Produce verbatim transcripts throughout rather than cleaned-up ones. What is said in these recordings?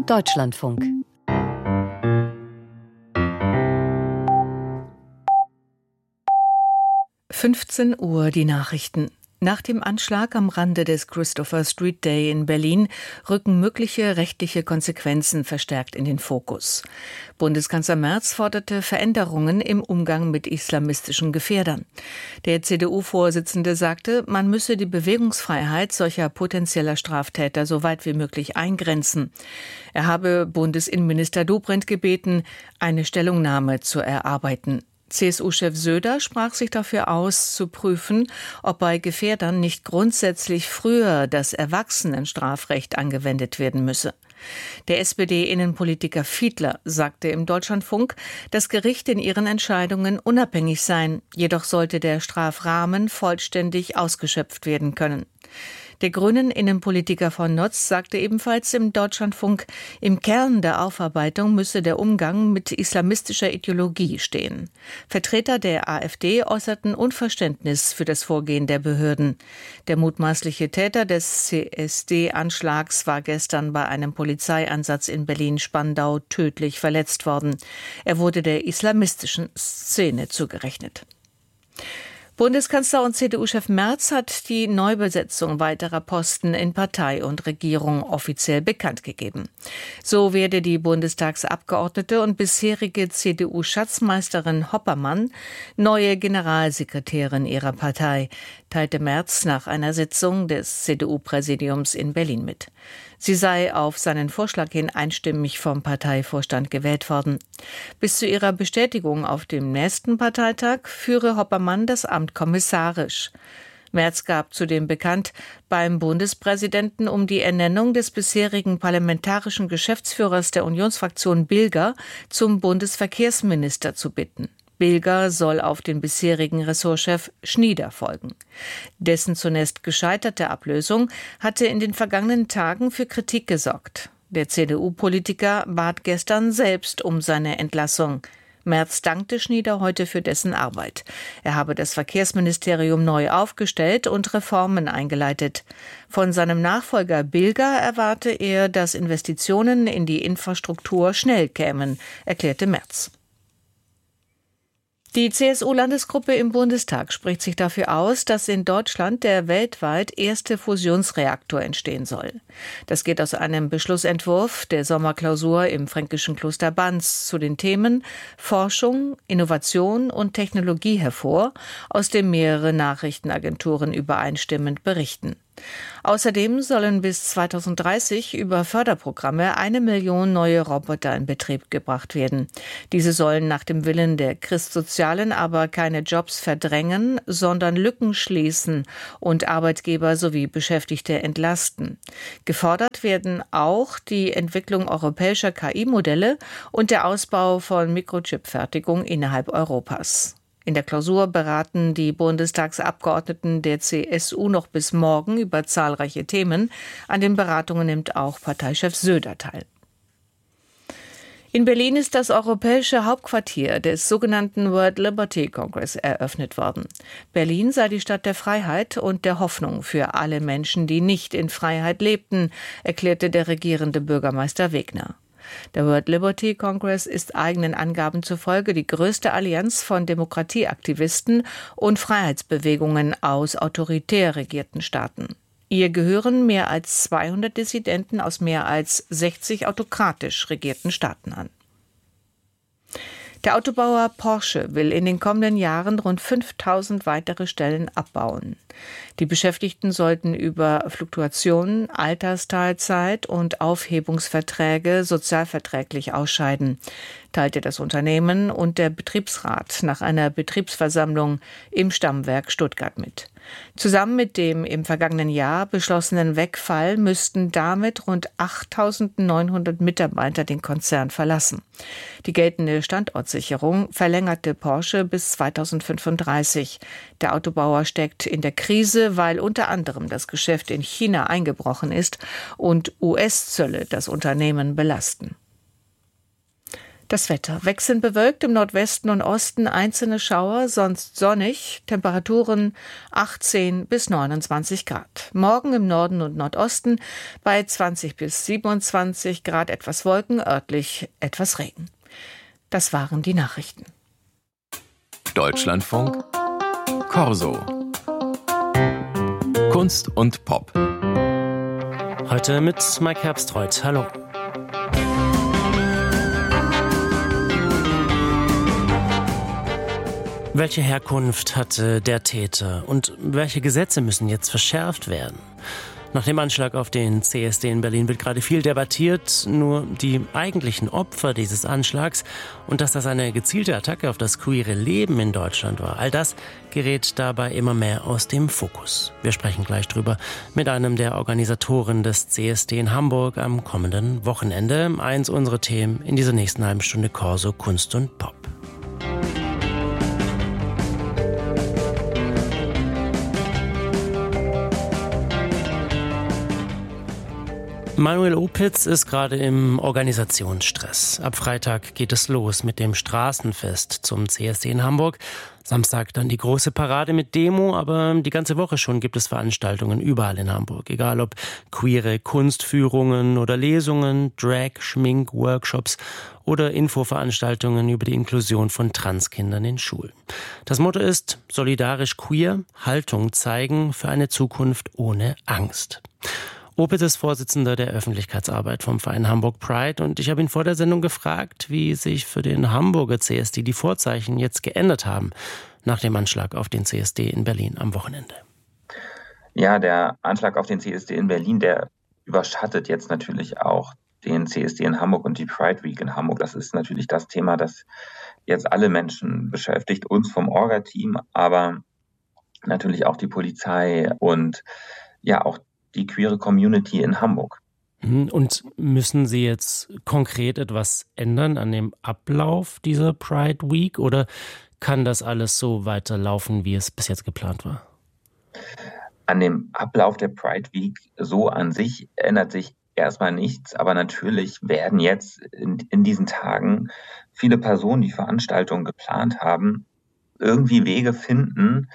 Deutschlandfunk. fünfzehn Uhr die Nachrichten. Nach dem Anschlag am Rande des Christopher Street Day in Berlin rücken mögliche rechtliche Konsequenzen verstärkt in den Fokus. Bundeskanzler Merz forderte Veränderungen im Umgang mit islamistischen Gefährdern. Der C D U-Vorsitzende sagte, man müsse die Bewegungsfreiheit solcher potenzieller Straftäter so weit wie möglich eingrenzen. Er habe Bundesinnenminister Dobrindt gebeten, eine Stellungnahme zu erarbeiten. C S U-Chef Söder sprach sich dafür aus, zu prüfen, ob bei Gefährdern nicht grundsätzlich früher das Erwachsenenstrafrecht angewendet werden müsse. Der S P D-Innenpolitiker Fiedler sagte im Deutschlandfunk, dass Gerichte in ihren Entscheidungen unabhängig seien, jedoch sollte der Strafrahmen vollständig ausgeschöpft werden können. Der grünen Innenpolitiker von Notz sagte ebenfalls im Deutschlandfunk, im Kern der Aufarbeitung müsse der Umgang mit islamistischer Ideologie stehen. Vertreter der AfD äußerten Unverständnis für das Vorgehen der Behörden. Der mutmaßliche Täter des C S D-Anschlags war gestern bei einem Polizeieinsatz in Berlin-Spandau tödlich verletzt worden. Er wurde der islamistischen Szene zugerechnet. Bundeskanzler und C D U-Chef Merz hat die Neubesetzung weiterer Posten in Partei und Regierung offiziell bekannt gegeben. So werde die Bundestagsabgeordnete und bisherige C D U-Schatzmeisterin Hoppermann neue Generalsekretärin ihrer Partei, teilte Merz nach einer Sitzung des C D U-Präsidiums in Berlin mit. Sie sei auf seinen Vorschlag hin einstimmig vom Parteivorstand gewählt worden. Bis zu ihrer Bestätigung auf dem nächsten Parteitag führe Hoppermann das Amt kommissarisch. Merz gab zudem bekannt, beim Bundespräsidenten um die Ernennung des bisherigen parlamentarischen Geschäftsführers der Unionsfraktion Bilger zum Bundesverkehrsminister zu bitten. Bilger soll auf den bisherigen Ressortchef Schnieder folgen. Dessen zunächst gescheiterte Ablösung hatte in den vergangenen Tagen für Kritik gesorgt. Der C D U-Politiker bat gestern selbst um seine Entlassung. Merz dankte Schnieder heute für dessen Arbeit. Er habe das Verkehrsministerium neu aufgestellt und Reformen eingeleitet. Von seinem Nachfolger Bilger erwarte er, dass Investitionen in die Infrastruktur schnell kämen, erklärte Merz. Die C S U-Landesgruppe im Bundestag spricht sich dafür aus, dass in Deutschland der weltweit erste Fusionsreaktor entstehen soll. Das geht aus einem Beschlussentwurf der Sommerklausur im fränkischen Kloster Banz zu den Themen Forschung, Innovation und Technologie hervor, aus dem mehrere Nachrichtenagenturen übereinstimmend berichten. Außerdem sollen bis zweitausenddreißig über Förderprogramme eine Million neue Roboter in Betrieb gebracht werden. Diese sollen nach dem Willen der Christsozialen aber keine Jobs verdrängen, sondern Lücken schließen und Arbeitgeber sowie Beschäftigte entlasten. Gefordert werden auch die Entwicklung europäischer K I-Modelle und der Ausbau von Mikrochip-Fertigung innerhalb Europas. In der Klausur beraten die Bundestagsabgeordneten der C S U noch bis morgen über zahlreiche Themen. An den Beratungen nimmt auch Parteichef Söder teil. In Berlin ist das europäische Hauptquartier des sogenannten World Liberty Congress eröffnet worden. Berlin sei die Stadt der Freiheit und der Hoffnung für alle Menschen, die nicht in Freiheit lebten, erklärte der regierende Bürgermeister Wegner. Der World Liberty Congress ist eigenen Angaben zufolge die größte Allianz von Demokratieaktivisten und Freiheitsbewegungen aus autoritär regierten Staaten. Ihr gehören mehr als zweihundert Dissidenten aus mehr als sechzig autokratisch regierten Staaten an. Der Autobauer Porsche will in den kommenden Jahren rund fünftausend weitere Stellen abbauen. Die Beschäftigten sollten über Fluktuationen, Altersteilzeit und Aufhebungsverträge sozialverträglich ausscheiden, teilte das Unternehmen und der Betriebsrat nach einer Betriebsversammlung im Stammwerk Stuttgart mit. Zusammen mit dem im vergangenen Jahr beschlossenen Wegfall müssten damit rund achttausendneunhundert Mitarbeiter den Konzern verlassen. Die geltende Standortsicherung verlängerte Porsche bis zweitausendfünfunddreißig. Der Autobauer steckt in der Krise, weil unter anderem das Geschäft in China eingebrochen ist und U S-Zölle das Unternehmen belasten. Das Wetter. Wechselnd bewölkt im Nordwesten und Osten einzelne Schauer, sonst sonnig. Temperaturen achtzehn bis neunundzwanzig Grad. Morgen im Norden und Nordosten bei zwanzig bis siebenundzwanzig Grad etwas Wolken, örtlich etwas Regen. Das waren die Nachrichten. Deutschlandfunk Corso. Kunst und Pop. Heute mit Mike Herbstreuth. Hallo. Welche Herkunft hatte der Täter und welche Gesetze müssen jetzt verschärft werden? Nach dem Anschlag auf den C S D in Berlin wird gerade viel debattiert, nur die eigentlichen Opfer dieses Anschlags und dass das eine gezielte Attacke auf das queere Leben in Deutschland war, all das gerät dabei immer mehr aus dem Fokus. Wir sprechen gleich drüber mit einem der Organisatoren des C S D in Hamburg am kommenden Wochenende. Eins unserer Themen in dieser nächsten halben Stunde Corso Kunst und Pop. Manuel Opitz ist gerade im Organisationsstress. Ab Freitag geht es los mit dem Straßenfest zum C S D in Hamburg. Samstag dann die große Parade mit Demo, aber die ganze Woche schon gibt es Veranstaltungen überall in Hamburg. Egal ob queere Kunstführungen oder Lesungen, Drag, Schmink, Workshops oder Infoveranstaltungen über die Inklusion von Transkindern in Schulen. Das Motto ist solidarisch queer, Haltung zeigen für eine Zukunft ohne Angst. Opitz ist Vorsitzender der Öffentlichkeitsarbeit vom Verein Hamburg Pride und ich habe ihn vor der Sendung gefragt, wie sich für den Hamburger C S D die Vorzeichen jetzt geändert haben nach dem Anschlag auf den C S D in Berlin am Wochenende. Ja, der Anschlag auf den C S D in Berlin, der überschattet jetzt natürlich auch den C S D in Hamburg und die Pride Week in Hamburg. Das ist natürlich das Thema, das jetzt alle Menschen beschäftigt, uns vom Orga-Team, aber natürlich auch die Polizei und ja auch die queere Community in Hamburg. Und müssen Sie jetzt konkret etwas ändern an dem Ablauf dieser Pride Week oder kann das alles so weiterlaufen, wie es bis jetzt geplant war? An dem Ablauf der Pride Week so an sich ändert sich erstmal nichts, aber natürlich werden jetzt in, in diesen Tagen viele Personen, die Veranstaltungen geplant haben, irgendwie Wege finden,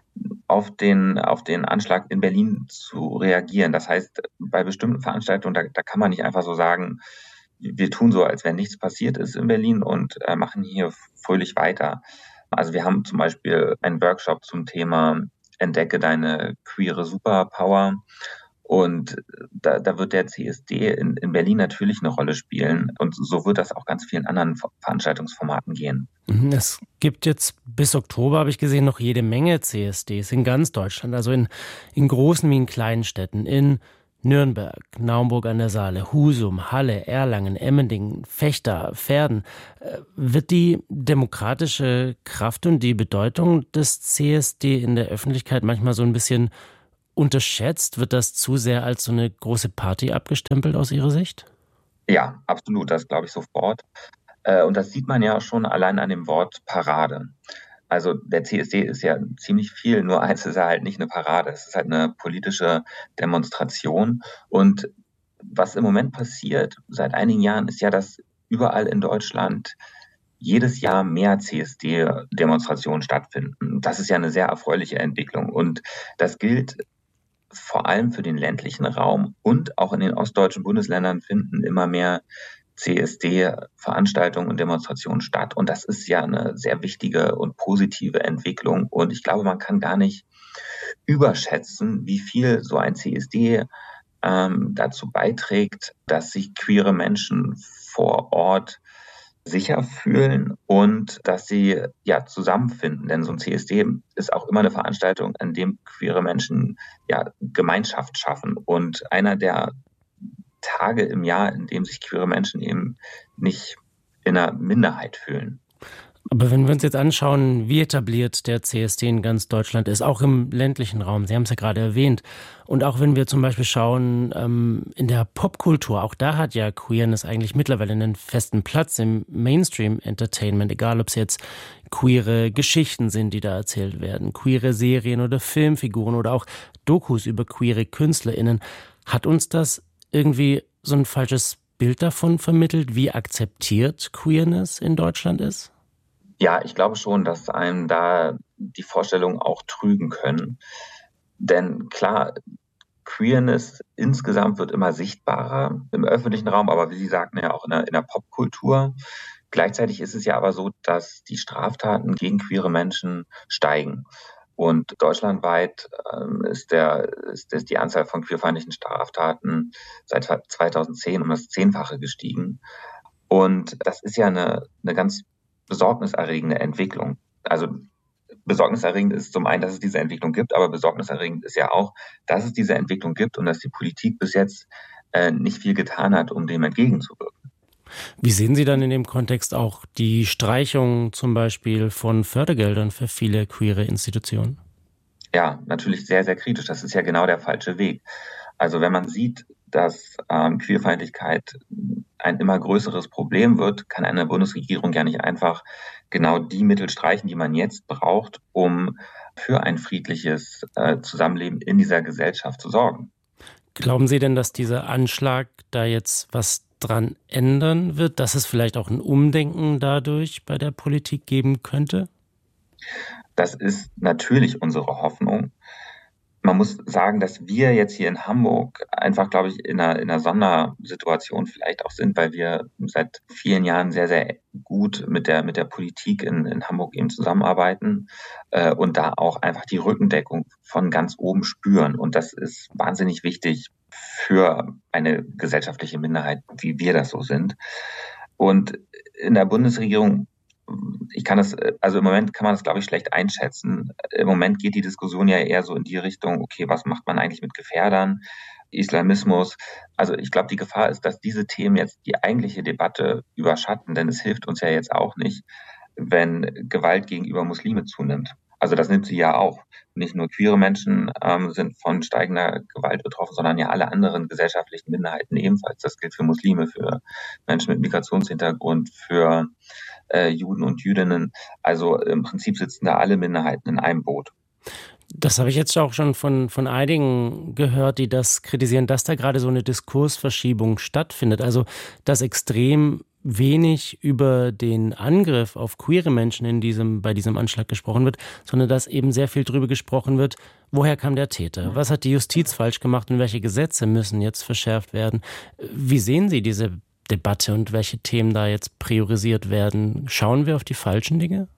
auf den, auf den Anschlag in Berlin zu reagieren. Das heißt, bei bestimmten Veranstaltungen, da, da kann man nicht einfach so sagen, wir tun so, als wenn nichts passiert ist in Berlin und äh, machen hier fröhlich weiter. Also wir haben zum Beispiel einen Workshop zum Thema Entdecke deine queere Superpower. Und da, da wird der C S D in, in Berlin natürlich eine Rolle spielen. Und so wird das auch ganz vielen anderen Veranstaltungsformaten gehen. Es gibt jetzt bis Oktober, habe ich gesehen, noch jede Menge C S Ds in ganz Deutschland. Also in, in großen wie in kleinen Städten. In Nürnberg, Naumburg an der Saale, Husum, Halle, Erlangen, Emmendingen, Vechta, Verden. Wird die demokratische Kraft und die Bedeutung des C S D in der Öffentlichkeit manchmal so ein bisschen unterschätzt? Wird das zu sehr als so eine große Party abgestempelt aus Ihrer Sicht? Ja, absolut, das glaube ich sofort. Und das sieht man ja schon allein an dem Wort Parade. Also der C S D ist ja ziemlich viel, nur eins ist er halt nicht eine Parade. Es ist halt eine politische Demonstration. Und was im Moment passiert, seit einigen Jahren, ist ja, dass überall in Deutschland jedes Jahr mehr C S D-Demonstrationen stattfinden. Das ist ja eine sehr erfreuliche Entwicklung. Und das gilt vor allem für den ländlichen Raum und auch in den ostdeutschen Bundesländern finden immer mehr C S D-Veranstaltungen und Demonstrationen statt. Und das ist ja eine sehr wichtige und positive Entwicklung. Und ich glaube, man kann gar nicht überschätzen, wie viel so ein C S D ähm, dazu beiträgt, dass sich queere Menschen vor Ort sicher fühlen und dass sie ja zusammenfinden. Denn so ein C S D ist auch immer eine Veranstaltung, an dem queere Menschen ja Gemeinschaft schaffen. Und einer der Tage im Jahr, in dem sich queere Menschen eben nicht in einer Minderheit fühlen. Aber wenn wir uns jetzt anschauen, wie etabliert der C S D in ganz Deutschland ist, auch im ländlichen Raum, Sie haben es ja gerade erwähnt, und auch wenn wir zum Beispiel schauen, ähm, in der Popkultur, auch da hat ja Queerness eigentlich mittlerweile einen festen Platz im Mainstream-Entertainment, egal ob es jetzt queere Geschichten sind, die da erzählt werden, queere Serien oder Filmfiguren oder auch Dokus über queere KünstlerInnen. Hat uns das irgendwie so ein falsches Bild davon vermittelt, wie akzeptiert Queerness in Deutschland ist? Ja, ich glaube schon, dass einem da die Vorstellungen auch trügen können. Denn klar, Queerness insgesamt wird immer sichtbarer im öffentlichen Raum, aber wie Sie sagten, ja auch in der, in der Popkultur. Gleichzeitig ist es ja aber so, dass die Straftaten gegen queere Menschen steigen. Und deutschlandweit ähm, ist, der, ist, ist die Anzahl von queerfeindlichen Straftaten seit zweitausendzehn um das Zehnfache gestiegen. Und das ist ja eine, eine ganz besorgniserregende Entwicklung. Also besorgniserregend ist zum einen, dass es diese Entwicklung gibt, aber besorgniserregend ist ja auch, dass es diese Entwicklung gibt und dass die Politik bis jetzt äh, nicht viel getan hat, um dem entgegenzuwirken. Wie sehen Sie dann in dem Kontext auch die Streichung zum Beispiel von Fördergeldern für viele queere Institutionen? Ja, natürlich sehr, sehr kritisch. Das ist ja genau der falsche Weg. Also wenn man sieht, dass ähm, Queerfeindlichkeit ein immer größeres Problem wird, kann eine Bundesregierung ja nicht einfach genau die Mittel streichen, die man jetzt braucht, um für ein friedliches äh, Zusammenleben in dieser Gesellschaft zu sorgen. Glauben Sie denn, dass dieser Anschlag da jetzt was dran ändern wird, dass es vielleicht auch ein Umdenken dadurch bei der Politik geben könnte? Das ist natürlich unsere Hoffnung. Man muss sagen, dass wir jetzt hier in Hamburg einfach, glaube ich, in einer, in einer Sondersituation vielleicht auch sind, weil wir seit vielen Jahren sehr, sehr gut mit der, mit der Politik in, in Hamburg eben zusammenarbeiten äh, und da auch einfach die Rückendeckung von ganz oben spüren. Und das ist wahnsinnig wichtig für eine gesellschaftliche Minderheit, wie wir das so sind. Und in der Bundesregierung, ich kann das, also im Moment kann man das, glaube ich, schlecht einschätzen. Im Moment geht die Diskussion ja eher so in die Richtung, okay, was macht man eigentlich mit Gefährdern, Islamismus? Also ich glaube, die Gefahr ist, dass diese Themen jetzt die eigentliche Debatte überschatten, denn es hilft uns ja jetzt auch nicht, wenn Gewalt gegenüber Muslime zunimmt. Also das nimmt sie ja auch. Nicht nur queere Menschen ähm, sind von steigender Gewalt betroffen, sondern ja alle anderen gesellschaftlichen Minderheiten ebenfalls. Das gilt für Muslime, für Menschen mit Migrationshintergrund, für äh, Juden und Jüdinnen. Also im Prinzip sitzen da alle Minderheiten in einem Boot. Das habe ich jetzt auch schon von, von einigen gehört, die das kritisieren, dass da gerade so eine Diskursverschiebung stattfindet. Also dass extrem wenig über den Angriff auf queere Menschen in diesem, bei diesem Anschlag gesprochen wird, sondern dass eben sehr viel darüber gesprochen wird, woher kam der Täter? Was hat die Justiz falsch gemacht und welche Gesetze müssen jetzt verschärft werden? Wie sehen Sie diese Debatte und welche Themen da jetzt priorisiert werden? Schauen wir auf die falschen Dinge?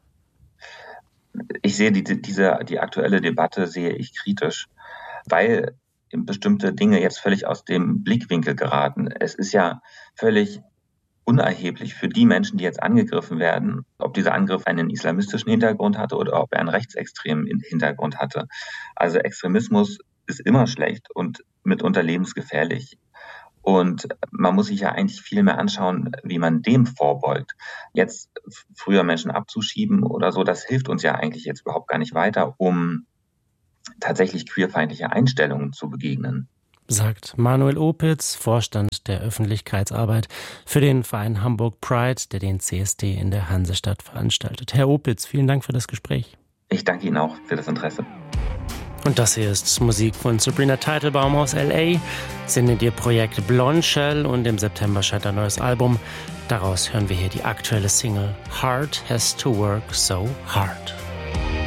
Ich sehe die, diese, die aktuelle Debatte sehe ich kritisch, weil bestimmte Dinge jetzt völlig aus dem Blickwinkel geraten. Es ist ja völlig unerheblich für die Menschen, die jetzt angegriffen werden, ob dieser Angriff einen islamistischen Hintergrund hatte oder ob er einen rechtsextremen Hintergrund hatte. Also Extremismus ist immer schlecht und mitunter lebensgefährlich. Und man muss sich ja eigentlich viel mehr anschauen, wie man dem vorbeugt. Jetzt früher Menschen abzuschieben oder so, das hilft uns ja eigentlich jetzt überhaupt gar nicht weiter, um tatsächlich queerfeindliche Einstellungen zu begegnen. Sagt Manuel Opitz, Vorstand der Öffentlichkeitsarbeit für den Verein Hamburg Pride, der den C S D in der Hansestadt veranstaltet. Herr Opitz, vielen Dank für das Gespräch. Ich danke Ihnen auch für das Interesse. Und das hier ist Musik von Sabrina Teitelbaum aus L A. Sie nennt ihr Projekt Blonde Shell und im September scheint ein neues Album. Daraus hören wir hier die aktuelle Single Heart Has to Work So Hard.